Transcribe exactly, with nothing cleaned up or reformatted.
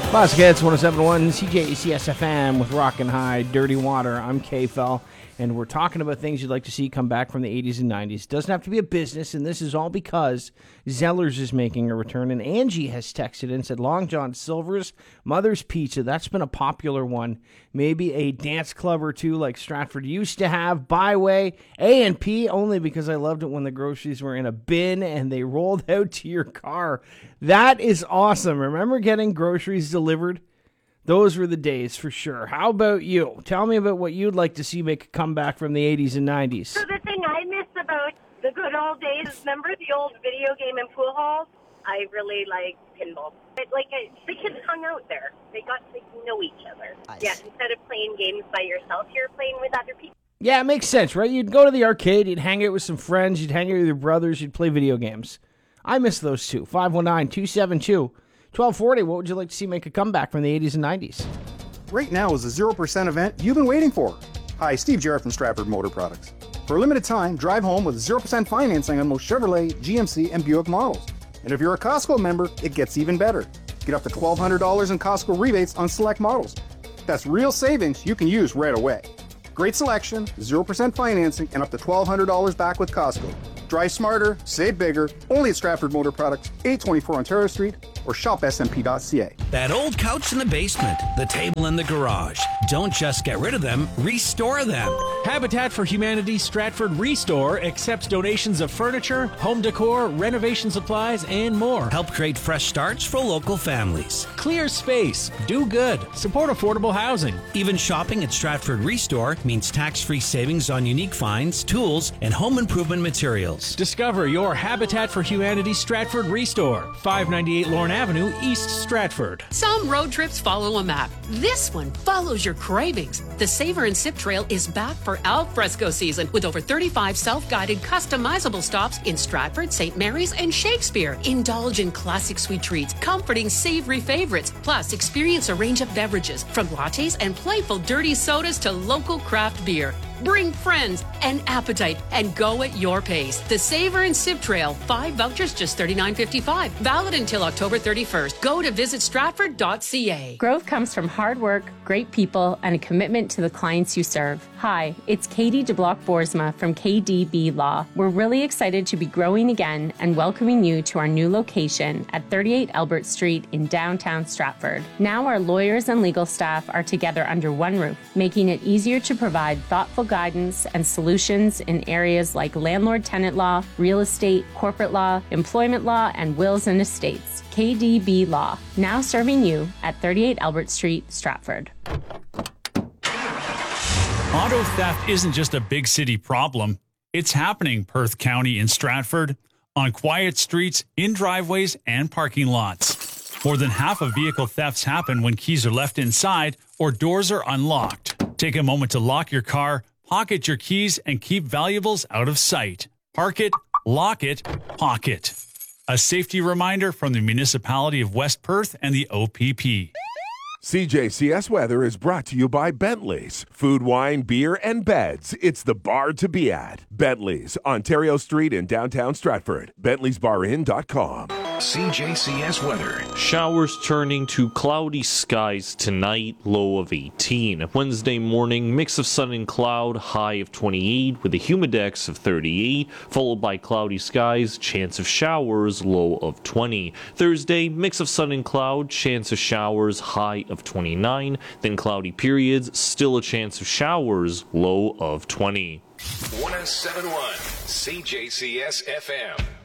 Boscats one oh seven point one C J C S F M with Rockin' High, Dirty Water. I'm K-Fel, and we're talking about things you'd like to see come back from the eighties and nineties. Doesn't have to be a business, and this is all because Zellers is making a return, and Angie has texted and said Long John Silver's Mother's Pizza. That's been a popular one. Maybe a dance club or two like Stratford used to have. Byway, A and P, only because I loved it when the groceries were in a bin and they rolled out to your car. That is awesome. Remember getting groceries delivered? Those were the days for sure. How about you? Tell me about what you'd like to see make a comeback from the eighties and nineties. So the thing I miss about the good old days, remember the old video game and pool halls? I really like pinball. It, like it, the kids hung out there. They got to know each other. Nice. Yeah, instead of playing games by yourself, you're playing with other people. Yeah, it makes sense, right? You'd go to the arcade, you'd hang out with some friends, you'd hang out with your brothers, you'd play video games. I miss those two. five one nine, two seven two, one two four zero. What would you like to see make a comeback from the eighties and nineties? Right now is the zero percent event you've been waiting for. Hi, Steve Jarrett from Stratford Motor Products. For a limited time, drive home with zero percent financing on most Chevrolet, G M C, and Buick models. And if you're a Costco member, it gets even better. Get up to twelve hundred dollars in Costco rebates on select models. That's real savings you can use right away. Great selection, zero percent financing, and up to twelve hundred dollars back with Costco. Drive smarter, save bigger, only at Stratford Motor Products, eight twenty-four Ontario Street, or shop S M P dot C A. That old couch in the basement, the table in the garage. Don't just get rid of them, restore them. Habitat for Humanity Stratford Restore accepts donations of furniture, home decor, renovation supplies, and more. Help create fresh starts for local families. Clear space, do good, support affordable housing. Even shopping at Stratford Restore means tax-free savings on unique finds, tools, and home improvement materials. Discover your Habitat for Humanity Stratford Restore, five ninety-eight Lorne Avenue, East Stratford. Some road trips follow a map. This one follows your cravings. The Savor and Sip Trail is back for al fresco season with over thirty-five self-guided customizable stops in Stratford, Saint Mary's, and Shakespeare. Indulge in classic sweet treats, comforting savory favorites, plus experience a range of beverages from lattes and playful dirty sodas to local craft beer. Bring friends and appetite and go at your pace. The Savor and Sip Trail. Five vouchers, just thirty-nine fifty-five. Valid until October thirty-first. Go to visit stratford dot c a. Growth comes from hard work, great people, and a commitment to the clients you serve. Hi, it's Katie DeBlock-Boersma from K D B Law. We're really excited to be growing again and welcoming you to our new location at thirty-eight Albert Street in downtown Stratford. Now our lawyers and legal staff are together under one roof, making it easier to provide thoughtful guidance and solutions in areas like landlord-tenant law, real estate, corporate law, employment law, and wills and estates. K D B Law, now serving you at thirty-eight Albert Street, Stratford. Auto theft isn't just a big city problem. It's happening Perth County in Stratford, on quiet streets, in driveways, and parking lots. More than half of vehicle thefts happen when keys are left inside or doors are unlocked. Take a moment to lock your car, pocket your keys, and keep valuables out of sight. Park it, lock it, pocket. A safety reminder from the Municipality of West Perth and the O P P. C J C S Weather is brought to you by Bentley's. Food, wine, beer, and beds. It's the bar to be at. Bentley's, Ontario Street in downtown Stratford. Bentley's Bar Inn dot com. C J C S weather. Showers turning to cloudy skies tonight, low of eighteen. Wednesday morning, mix of sun and cloud, high of twenty-eight with a humidex of thirty-eight, followed by cloudy skies, chance of showers, low of twenty. Thursday, mix of sun and cloud, chance of showers, high of twenty-nine, then cloudy periods, still a chance of showers, low of twenty. one oh seven point one C J C S F M.